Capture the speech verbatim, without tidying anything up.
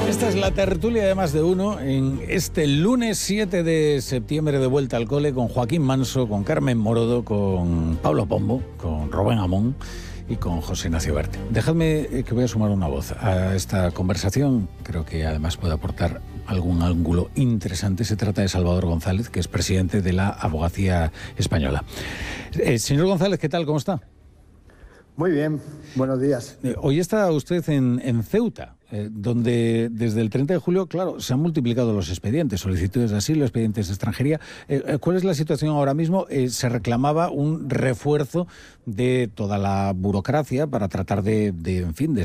Esta es la tertulia de Más de Uno en este lunes siete de septiembre, de vuelta al cole, con Joaquín Manso, con Carmen Morodo, con Pablo Pombo, con Rubén Amón y con José Ignacio Berte. Dejadme que voy a sumar una voz a esta conversación. Creo que además puede aportar algún ángulo interesante. Se trata de Salvador González, que es presidente de la Abogacía Española. Eh, señor González, ¿qué tal? ¿Cómo está? Muy bien, buenos días. Eh, hoy está usted en, en Ceuta, eh, donde desde el treinta de julio, claro, se han multiplicado los expedientes, solicitudes de asilo, expedientes de extranjería. Eh, ¿Cuál es la situación ahora mismo? Eh, se reclamaba un refuerzo de toda la burocracia para tratar de, de en fin, de